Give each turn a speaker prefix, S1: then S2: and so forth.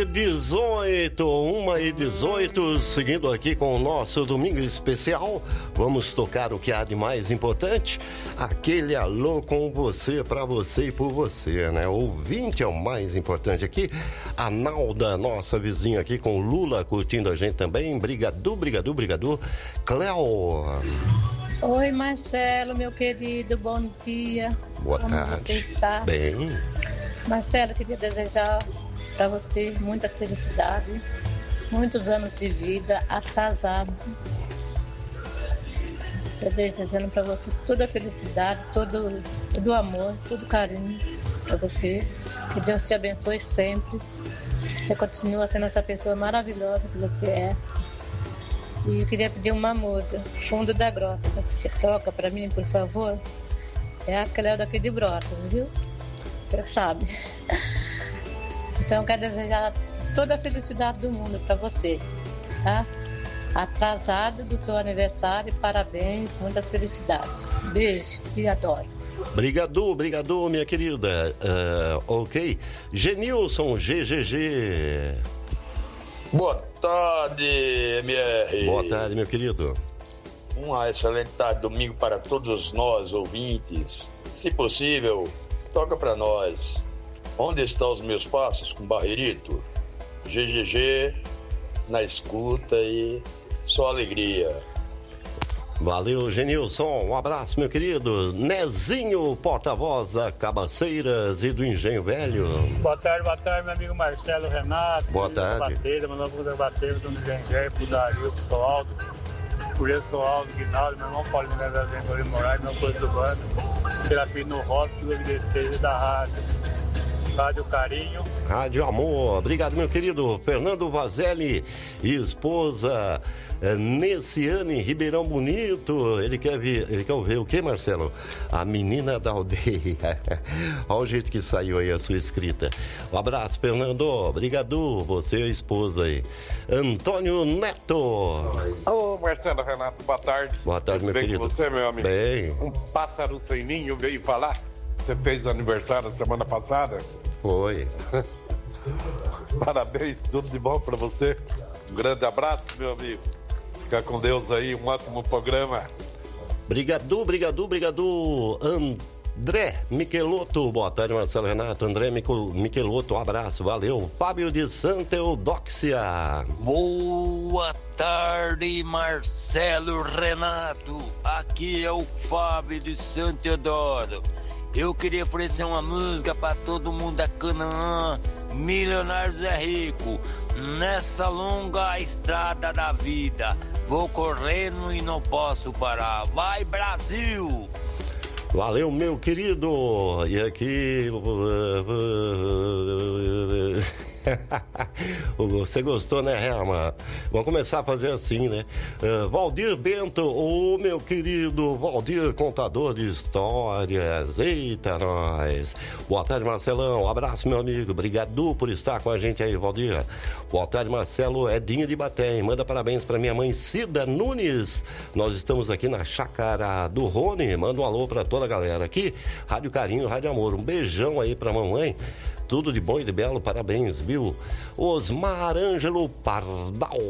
S1: 1h18, 1h18, seguindo aqui com o nosso domingo especial, vamos tocar o que há de mais importante, aquele alô com você, pra você e por você, né? O ouvinte é o mais importante aqui, a Nalda, nossa vizinha aqui com o Lula curtindo a gente também, brigadu, Cleo.
S2: Oi, Marcelo, meu querido, bom dia.
S1: Boa
S2: Como
S1: tarde.
S2: Você está?
S1: Bem.
S2: Marcelo, eu queria desejar para você muita felicidade, muitos anos de vida, atrasado. Eu desejando para você toda a felicidade, todo o amor, todo o carinho para você. Que Deus te abençoe sempre. Você continua sendo essa pessoa maravilhosa que você é. E eu queria pedir uma música, Fundo da Grota. Você toca para mim, por favor? É a Cleo daqui de Brotas, viu? Você sabe. Então eu quero desejar toda a felicidade do mundo para você, tá? Atrasado do seu aniversário, parabéns, muitas felicidades. Beijo, te adoro.
S1: Obrigado, minha querida. Ok. Genilson, GGG.
S3: Boa tarde, MR.
S1: Boa tarde, meu querido.
S3: Uma excelente tarde, domingo para todos nós, ouvintes. Se possível, toca para nós. Onde estão os meus passos com Barreirito? GGG, na escuta e só alegria.
S1: Valeu, Genilson. Um abraço, meu querido. Nezinho, porta-voz da Cabaceiras e do Engenho Velho.
S4: Boa tarde, meu amigo Marcelo Renato.
S1: Boa tarde.
S4: Mandou pro Cabaceiras, do Engenho Velho, pro Dario, pro Soaldo. Por eu sou Aldo, Guinaldo, meu irmão Paulinho Gazazenho, Moraes, meu coisa do bando. Serafino Rock, do MD6 da rádio. Rádio Carinho.
S1: Rádio Amor. Obrigado, meu querido Fernando Vazelli e esposa Nessiane Ribeirão Bonito. Ele quer ver o que, Marcelo? A menina da aldeia. Olha o jeito que saiu aí a sua escrita. Um abraço, Fernando. Obrigado, você e a esposa aí. Antônio Neto.
S5: Ô, Marcelo Renato, boa tarde.
S1: Boa tarde, meu querido.
S5: Bem com você, meu amigo?
S1: Bem.
S5: Um pássaro sem ninho veio falar. Você fez aniversário semana passada?
S1: Foi.
S5: Parabéns, tudo de bom pra você. Um grande abraço, meu amigo. Fica com Deus aí, um ótimo programa.
S1: Obrigado. André Michelotto, boa tarde, Marcelo Renato. André Michelotto, um abraço, valeu. Fábio de Santa Eudóxia.
S6: Boa tarde, Marcelo Renato. Aqui é o Fábio de Santa Eudóxia. Eu queria oferecer uma música para todo mundo da Canaã, Milionários é Rico. Nessa longa estrada da vida, vou correndo e não posso parar. Vai, Brasil!
S1: Valeu, meu querido. E aqui... Você gostou, né, Helma? Vamos começar a fazer assim, né? Valdir Bento, ô meu querido Valdir, contador de histórias. Eita, nós. Boa tarde, Marcelão. Um abraço, meu amigo. Obrigado por estar com a gente aí, Valdir. Boa tarde, Marcelo. Edinho de Ibaté. Manda parabéns para minha mãe Cida Nunes. Nós estamos aqui na Chácara do Rony. Manda um alô para toda a galera aqui. Rádio Carinho, Rádio Amor. Um beijão aí pra mamãe. Tudo de bom e de belo, parabéns, viu? Osmar Ângelo Pardal.